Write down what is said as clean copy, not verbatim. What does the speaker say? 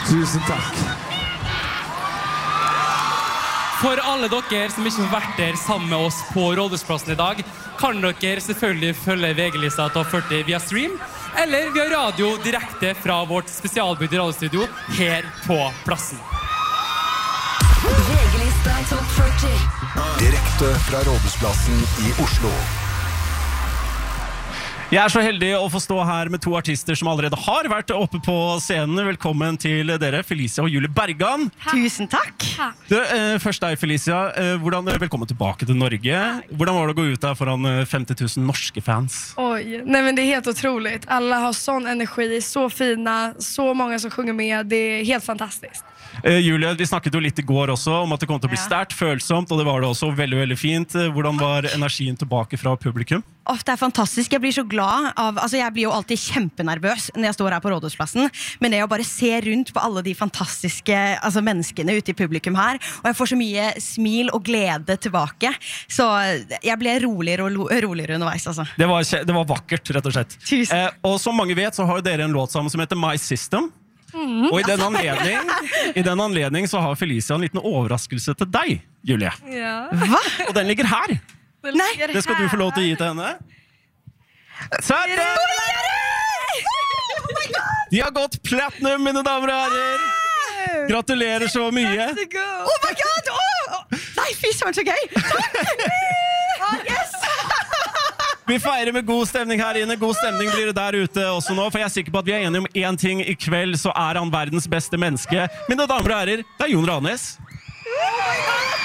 Tusen takk. For alle dere som ikke har vært der sammen med oss på Rådhusplassen i dag, kan dere selvfølgelig følge VG-lista Topp 40 via stream, eller via radio direkte fra vårt spesialbygde radiostudio her på plassen. VG-lista Topp 40. Direkte fra Rådhusplassen i Oslo. Jeg er så heldig å få stå her med to artister som allerede har vært oppe på scenen. Velkommen til dere, Felicia og Julie Bergan. Tusen takk. Først deg, Felicia. Velkommen tilbake til Norge. Hvordan var det å gå ut der foran 50 000 norske fans? Oj, nej men det är helt otroligt. Alla har sån energi, så fina, så många som sjunger med. Det är helt fantastiskt. Julie, vi snakket jo litt i går også om at det kom til å bli sterkt, følsomt, og det var det også veldig, veldig fint. Hvordan var energien tilbake fra publikum? Det er fantastisk, jeg blir så glad av, altså jeg blir jo alltid kjempenervøs når jeg står her på Rådhusplassen, men det å bare se rundt på alle de fantastiske menneskene ute i publikum her, og jeg får så mye smil og glede tilbake, så jeg ble roligere og roligere underveis altså. Det var vakkert, rett og slett. Og som mange vet så har jo dere en låt sammen som heter My System. Og i den anledning så har Felicia en liten overraskelse til deg, Julie. Ja. Hva? Og den ligger her. Nei, det skal du få lov til å gi til henne. De har gått platinum, mine damer og herrer. Gratulerer så mye. Oh my god! Nei, fy søren, så gøy. Yes! Vi feirer med god stemning her inne. God stemning blir det der ute også nå, for jeg er sikker på at vi er enige om en ting i kveld, så er han verdens beste menneske. Mine damer og herrer, det er Jon Ranes. Oh my god!